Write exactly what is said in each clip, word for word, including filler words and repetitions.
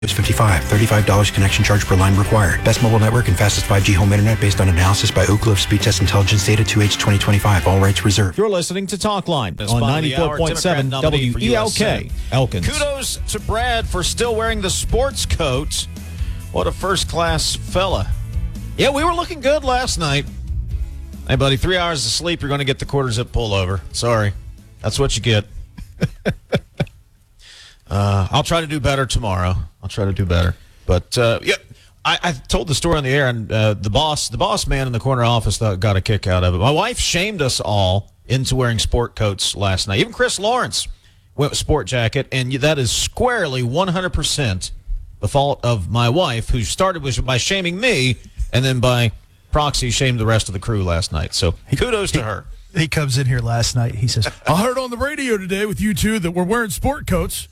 It's fifty-five, thirty-five dollars connection charge per line required. Best mobile network and fastest five G home internet based on analysis by Oak Cliff Speed Test Intelligence Data two H twenty twenty-five. All rights reserved. You're listening to Talkline on ninety-four point seven W E L K. Elkins. Kudos to Brad for still wearing the sports coat. What a first-class fella. Yeah, we were looking good last night. Hey, buddy, three hours of sleep, you're going to get the quarter-zip pullover. Sorry. That's what you get. uh, I'll try to do better tomorrow. I'll try to do better. But, uh, yeah, I, I told the story on the air, and uh, the boss the boss man in the corner office thought, got a kick out of it. My wife shamed us all into wearing sport coats last night. Even Chris Lawrence went with sport jacket, and that is squarely one hundred percent the fault of my wife, who started with, by shaming me, and then by proxy shamed the rest of the crew last night. So kudos he, to her. He comes in here last night. He says, I heard on the radio today with you two that we're wearing sport coats.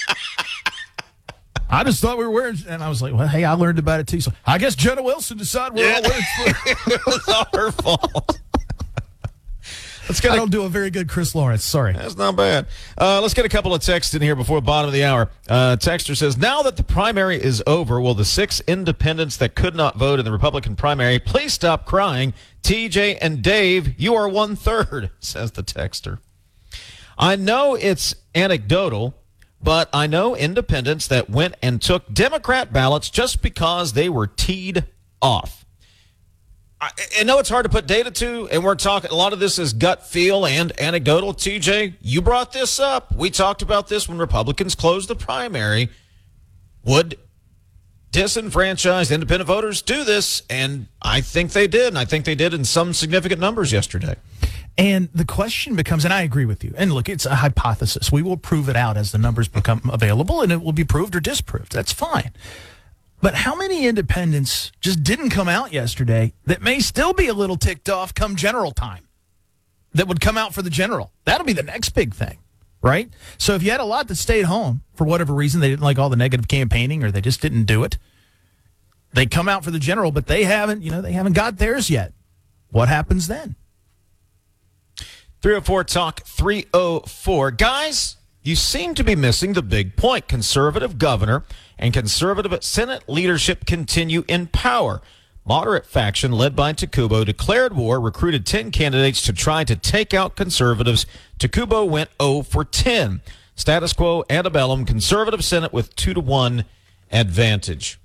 I just thought we were wearing, and I was like, well, hey, I learned about it too. So I guess Jenna Wilson decided we're yeah. all wearing sport It was all her fault. Let's get I a, don't do a very good Chris Lawrence. Sorry. That's not bad. Uh, let's get a couple of texts in here before the bottom of the hour. Uh, texter says, now that the primary is over, will the six independents that could not vote in the Republican primary please stop crying? T J and Dave, you are one third, says the texter. I know it's anecdotal, but I know independents that went and took Democrat ballots just because they were teed off. I, I know it's hard to put data to, and we're talking, a lot of this is gut feel and anecdotal. T J, you brought this up. We talked about this when Republicans closed the primary. Would disenfranchised independent voters do this? And I think they did, and I think they did in some significant numbers yesterday. And the question becomes, and I agree with you, and look, it's a hypothesis. We will prove it out as the numbers become available, and it will be proved or disproved. That's fine. But how many independents just didn't come out yesterday that may still be a little ticked off come general time, that would come out for the general? That'll be the next big thing, right? So if you had a lot that stayed home for whatever reason, they didn't like all the negative campaigning or they just didn't do it, they come out for the general, but they haven't, you know, they haven't got theirs yet. What happens then? three oh four Talk three oh four. Guys, you seem to be missing the big point. Conservative governor and conservative Senate leadership continue in power. Moderate faction led by Takubo declared war, recruited ten candidates to try to take out conservatives. Takubo went oh for ten. Status quo antebellum, conservative Senate with two to one advantage.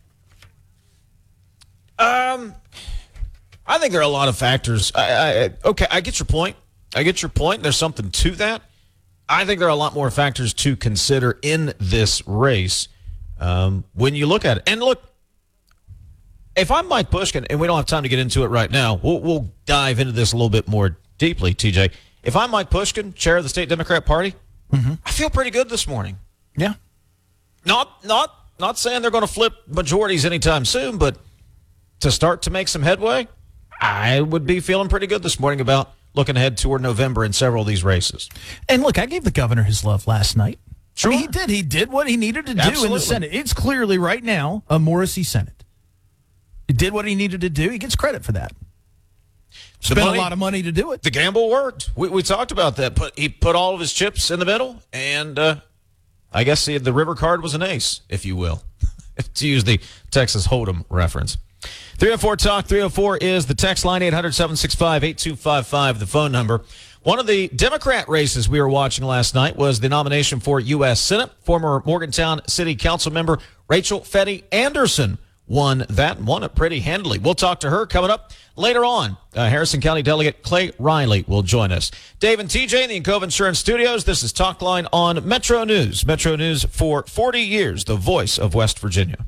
Um, I think there are a lot of factors. I, I, okay, I get your point. I get your point. There's something to that. I think there are a lot more factors to consider in this race um, when you look at it. And look, if I'm Mike Pushkin, and we don't have time to get into it right now, we'll, we'll dive into this a little bit more deeply, T J. If I'm Mike Pushkin, chair of the State Democrat Party, mm-hmm. I feel pretty good this morning. Yeah. Not, not, not saying they're going to flip majorities anytime soon, but to start to make some headway, I would be feeling pretty good this morning about looking ahead toward November in several of these races. And look, I gave the governor his love last night. Sure. I mean, he did. He did what he needed to do Absolutely. in the Senate. It's clearly right now a Morrissey Senate. He did what he needed to do. He gets credit for that. Spent money, a lot of money to do it. The gamble worked. We, we talked about that. But he put all of his chips in the middle, and uh, I guess the, the river card was an ace, if you will, to use the Texas Hold'em reference. three oh four Talk three oh four is the text line, eight hundred, seven six five, eight two five five, the phone number. One of the Democrat races we were watching last night was the nomination for U S Senate. Former Morgantown City Council member Rachel Fetty Anderson won that and won it pretty handily. We'll talk to her coming up later on. Uh, Harrison County Delegate Clay Riley will join us. Dave and T J in the Encova Insurance Studios. This is Talk Line on Metro News. Metro News for forty years, the voice of West Virginia.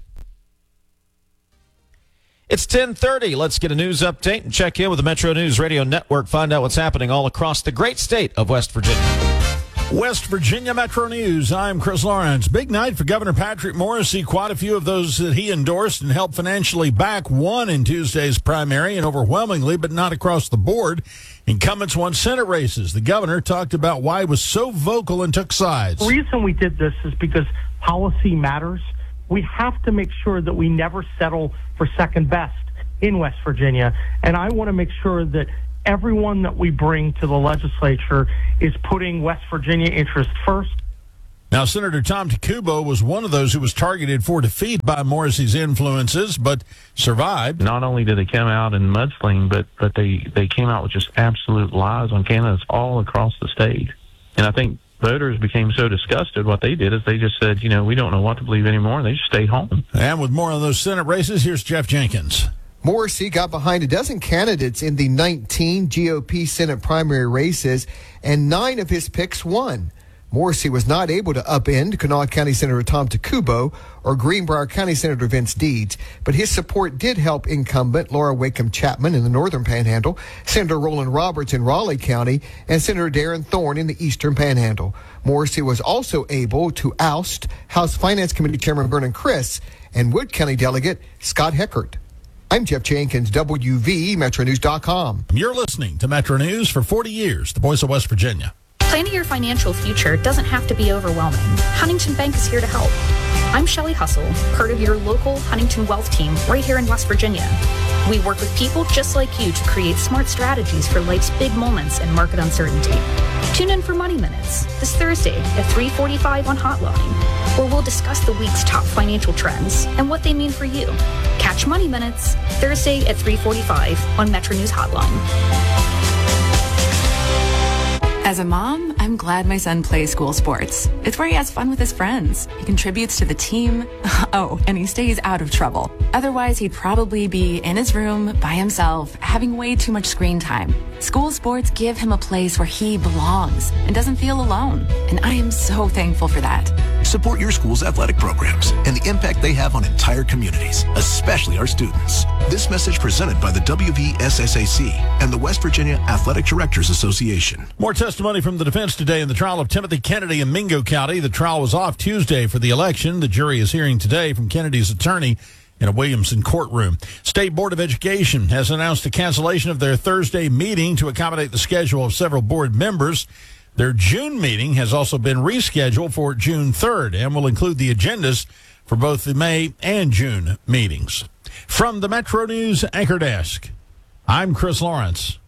It's ten thirty. Let's get a news update and check in with the Metro News Radio Network. Find out what's happening all across the great state of West Virginia. West Virginia Metro News. I'm Chris Lawrence. Big night for Governor Patrick Morrissey. Quite a few of those that he endorsed and helped financially back won in Tuesday's primary, and overwhelmingly, but not across the board. Incumbents won Senate races. The governor talked about why he was so vocal and took sides. The reason we did this is because policy matters. We have to make sure that we never settle for second best in West Virginia. And I want to make sure that everyone that we bring to the legislature is putting West Virginia interests first. Now, Senator Tom Takubo was one of those who was targeted for defeat by Morrissey's influences, but survived. Not only did they come out and mudsling, but, but they, they came out with just absolute lies on candidates all across the state. And I think voters became so disgusted. What they did is they just said, you know, we don't know what to believe anymore, and they just stayed home. And with more on those Senate races, here's Jeff Jenkins. Morrissey got behind a dozen candidates in the nineteen G O P Senate primary races, and nine of his picks won. Morrissey was not able to upend Kanawha County Senator Tom Takubo or Greenbrier County Senator Vince Deeds, but his support did help incumbent Laura Wakeham Chapman in the Northern Panhandle, Senator Roland Roberts in Raleigh County, and Senator Darren Thorne in the Eastern Panhandle. Morrissey was also able to oust House Finance Committee Chairman Vernon Criss and Wood County Delegate Scott Heckert. I'm Jeff Jenkins, W V Metro News dot com. You're listening to Metro News for forty years, the voice of West Virginia. Planning your financial future doesn't have to be overwhelming. Huntington Bank is here to help. I'm Shelley Hustle, part of your local Huntington Wealth team right here in West Virginia. We work with people just like you to create smart strategies for life's big moments and market uncertainty. Tune in for Money Minutes this Thursday at three forty-five on Hotline, where we'll discuss the week's top financial trends and what they mean for you. Catch Money Minutes Thursday at three forty-five on Metro News Hotline. As a mom, I'm glad my son plays school sports. It's where he has fun with his friends. He contributes to the team. Oh, and he stays out of trouble. Otherwise, he'd probably be in his room by himself, having way too much screen time. School sports give him a place where he belongs and doesn't feel alone. And I am so thankful for that. Support your school's athletic programs and the impact they have on entire communities, especially our students. This message presented by the W V S S A C and the West Virginia Athletic Directors Association. More testimony from the defense today in the trial of Timothy Kennedy in Mingo County. The trial was off Tuesday for the election. The jury is hearing today from Kennedy's attorney in a Williamson courtroom. State Board of Education has announced a cancellation of their Thursday meeting to accommodate the schedule of several board members. Their June meeting has also been rescheduled for June third and will include the agendas for both the May and June meetings. From the Metro News Anchor Desk, I'm Chris Lawrence.